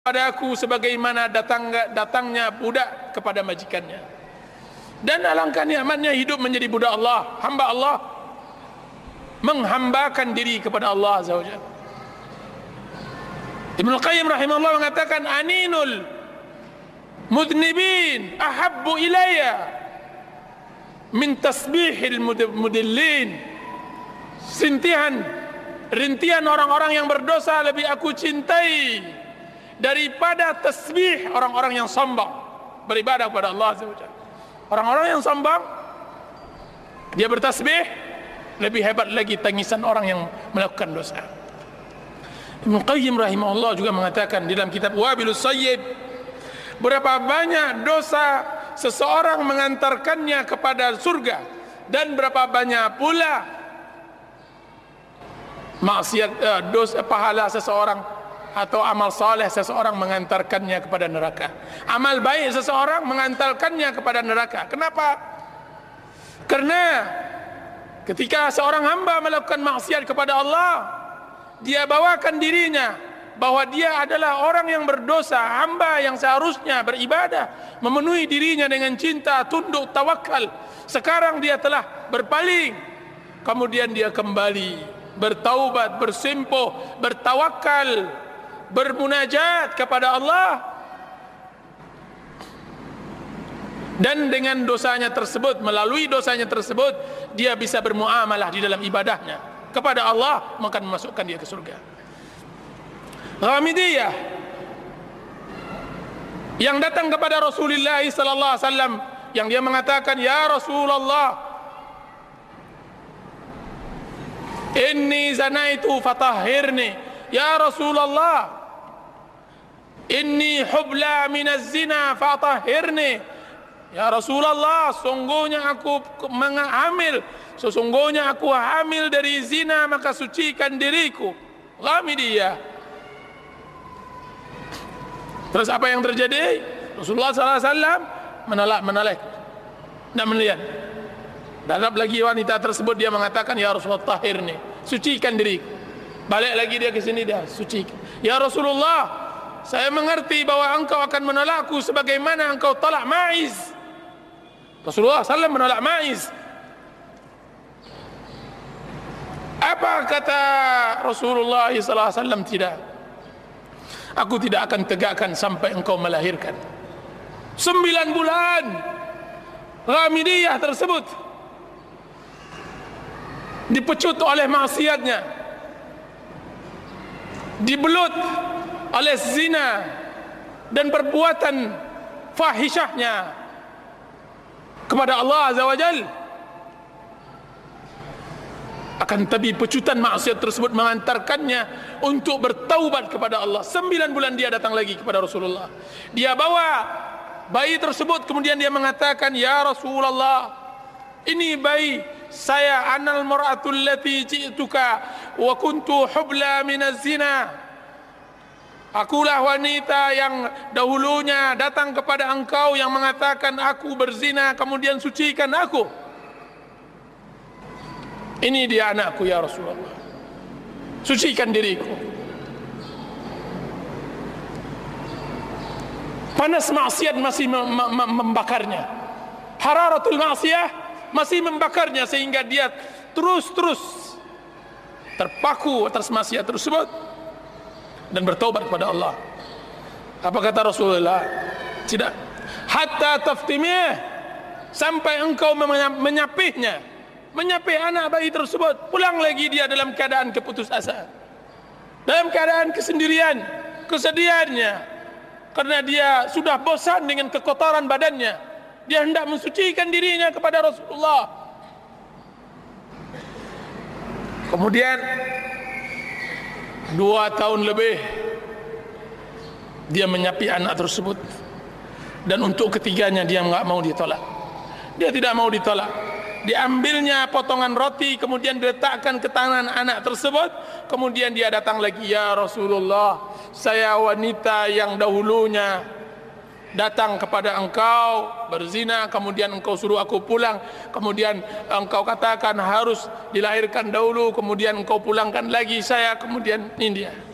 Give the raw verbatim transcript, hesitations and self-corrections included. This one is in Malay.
padaku sebagaimana datang, datangnya budak kepada majikannya. Dan alangkah nikmatnya hidup menjadi budak Allah, hamba Allah, menghambakan diri kepada Allah Azza wa Jalla. Ibnu Qayyim rahimahullah mengatakan, aninul mudnibin ahabbu ilayya min tasbihil mudillin. Sintihan, rintihan orang-orang yang berdosa lebih aku cintai daripada tasbih orang-orang yang sombong beribadah kepada Allah Azza wa Jalla. Orang-orang yang sombong, dia bertasbih, lebih hebat lagi tangisan orang yang melakukan dosa. Ibnu Qayyim rahimahullah juga mengatakan di dalam kitab Wabilus Sayyib, berapa banyak dosa seseorang mengantarkannya kepada surga, dan berapa banyak pula maksiat, uh, dosa, pahala seseorang atau amal saleh seseorang mengantarkannya kepada neraka. Amal baik seseorang mengantarkannya kepada neraka. Kenapa? Karena ketika seorang hamba melakukan maksiat kepada Allah, dia bawakan dirinya bahwa dia adalah orang yang berdosa, hamba yang seharusnya beribadah, memenuhi dirinya dengan cinta, tunduk, tawakal. Sekarang dia telah berpaling, kemudian dia kembali bertaubat, bersimpuh, bertawakal, bermunajat kepada Allah, dan dengan dosanya tersebut, melalui dosanya tersebut, dia bisa bermuamalah di dalam ibadahnya kepada Allah, maka memasukkan dia ke surga. Ghamidiyah yang datang kepada Rasulullah sallallahu alaihi wasallam, yang dia mengatakan, ya Rasulullah, inni zanaitu fatahhirni. Ya Rasulullah, inni hubla minaz zina fatahhirni. Ya Rasulullah, sungguhnya aku hamil, sesungguhnya aku hamil dari zina, maka sucikan diriku. Ghamidiyah. Terus apa yang terjadi? Rasulullah sallallahu alaihi wasallam menolak, menolak, tidak melihat. Datang lagi wanita tersebut, dia mengatakan, ya Rasulullah, tahirni, sucikan diriku. Balik lagi dia ke sini, dia sucikan. Ya Rasulullah, saya mengerti bahwa engkau akan menolakku sebagaimana engkau tolak Ma'iz. Rasulullah sallallahu alaihi wasallam menolak Ma'iz. Apa kata Rasulullah sallallahu alaihi wasallam? Tidak, aku tidak akan tegakkan sampai engkau melahirkan. Sembilan bulan Ghamidiyah tersebut dipecut oleh maksiatnya, dibelut oleh zina dan perbuatan fahishahnya kepada Allah Azza wa Jal. Akan tapi pecutan maksiat tersebut mengantarkannya untuk bertaubat kepada Allah. Sembilan bulan dia datang lagi kepada Rasulullah. Dia bawa bayi tersebut, kemudian dia mengatakan, ya Rasulullah, ini bayi saya, anal mar'atul lati ji'tuka wa kuntu hubla minaz zina. Akulah wanita yang dahulunya datang kepada engkau yang mengatakan aku berzina, kemudian sucikan aku. Ini dia anakku ya Rasulullah, sucikan diriku. Panas maksiat masih membakarnya, hararatul maksiyah masih membakarnya, sehingga dia terus-terus terpaku atas maksiat tersebut dan bertaubat kepada Allah. Apa kata Rasulullah? Tidak, hatta taftimih, sampai engkau menyapihnya, menyapih anak bayi tersebut. Pulang lagi dia dalam keadaan keputus asa, dalam keadaan kesendirian, kesedihannya, karena dia sudah bosan dengan kekotoran badannya. Dia hendak mensucikan dirinya kepada Rasulullah. Kemudian dua tahun lebih dia menyapi anak tersebut, dan untuk ketiganya dia enggak mau ditolak. Dia tidak mau ditolak. Diambilnya potongan roti, kemudian diletakkan ke tangan anak tersebut. Kemudian dia datang lagi, ya Rasulullah, saya wanita yang dahulunya datang kepada engkau berzina, kemudian engkau suruh aku pulang, kemudian engkau katakan harus dilahirkan dahulu, kemudian engkau pulangkan lagi saya, kemudian ini dia.